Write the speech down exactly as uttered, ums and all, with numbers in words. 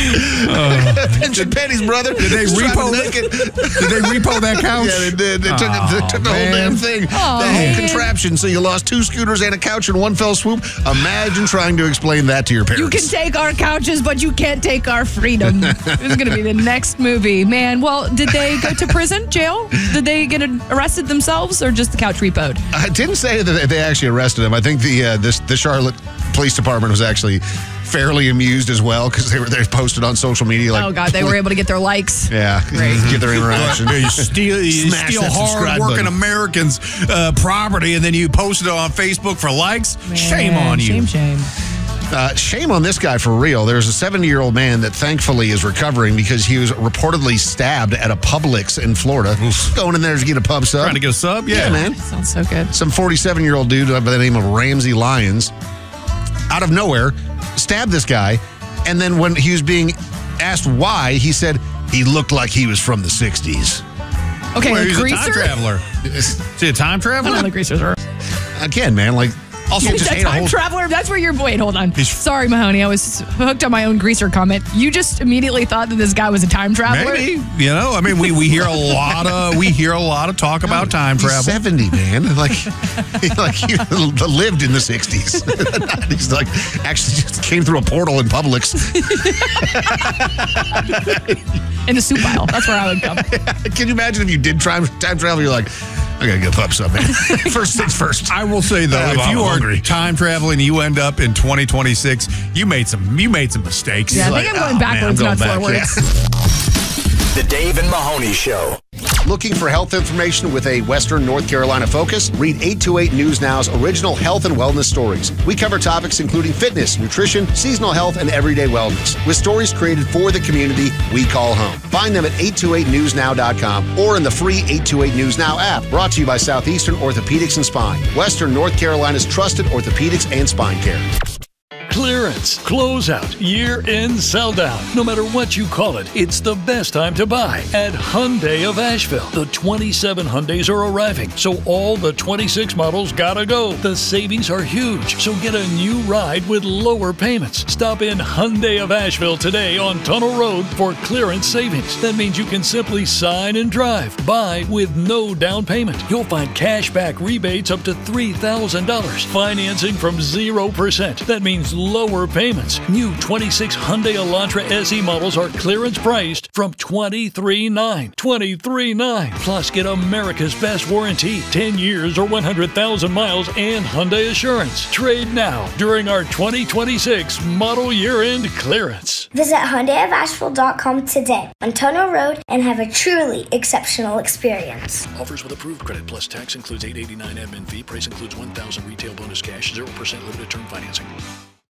Uh, Pinch and pennies, brother. Did they repo it? Did they repo that couch? Yeah, they did. They took, oh, it, they took the whole man. damn thing. Oh, the man. whole contraption. So you lost two scooters and a couch in one fell swoop. Imagine trying to explain that to your parents. You can take our couches, but you can't take our freedom. This is going to be the next movie. Man, well, did they go to prison, jail? Did they get arrested themselves or just the couch repoed? I didn't say that they actually arrested him. I think the uh, this, the Charlotte Police Department was actually fairly amused as well because they were they posted on social media. Like, oh, God, they were able to get their likes. Yeah, Great. get their interaction. You steal, you Smash steal that subscribe hard-working button. Americans' uh, property, and then you post it on Facebook for likes. Man, shame on you. Shame, shame. Uh, shame on this guy for real. There's a seventy-year-old man that thankfully is recovering because he was reportedly stabbed at a Publix in Florida. Going in there to get a pub sub. Trying to get a sub? Yeah, Yeah, man. Sounds so good. Some forty-seven-year-old dude by the name of Ramsey Lyons, out of nowhere, stabbed this guy. And then when he was being asked why, he said he looked like he was from the sixties. Okay, Well, a he's a time greaser? traveler. Is he a time I don't know traveler? the greasers are. Again, man, like, also He's just a ate a time whole... traveler? That's where you're... Wait, hold on. He's- Sorry, Mahoney. I was hooked on my own greaser comment. You just immediately thought that this guy was a time traveler? Maybe. You know, I mean, we, we hear a lot of we hear a lot of talk about time He's travel. seventy, man. Like, he, like he lived in the sixties. He's like, actually just came through a portal in Publix. In the soup aisle. That's where I would come. Can you imagine if you did time, time travel? You're like, I gotta get a pub sub, man. First things first. I will say though, I'm- if I'm you hungry. are time traveling, and you end up in twenty twenty-six. You made some you made some mistakes. Yeah, I like, think I'm going oh, man, backwards, I'm not going back, forwards. The Dave and Mahoney Show. Looking for health information with a Western North Carolina focus? Read eight two eight News Now's original health and wellness stories. We cover topics including fitness, nutrition, seasonal health, and everyday wellness, with stories created for the community we call home. Find them at eight two eight news now dot com or in the free eight two eight News Now app, brought to you by Southeastern Orthopedics and Spine, Western North Carolina's trusted orthopedics and spine care. Clearance, closeout, year-end sell-down. No matter what you call it, it's the best time to buy at Hyundai of Asheville. The twenty-seven Hyundais are arriving, so all the twenty-six models gotta go. The savings are huge, so get a new ride with lower payments. Stop in Hyundai of Asheville today on Tunnel Road for clearance savings. That means you can simply sign and drive. Buy with no down payment. You'll find cash back rebates up to three thousand dollars. Financing from zero percent. That means lower payments. New twenty-six Hyundai Elantra S E models are clearance priced from twenty-three thousand nine hundred dollars. twenty-three thousand nine hundred dollars. Plus, get America's best warranty, ten years or one hundred thousand miles, and Hyundai Assurance. Trade now during our twenty twenty-six model year-end clearance. Visit Hyundai of Asheville dot com today on Tunnel Road and have a truly exceptional experience. Offers with approved credit plus tax includes eight eighty-nine admin fee. Price includes one thousand retail bonus cash, zero percent limited term financing.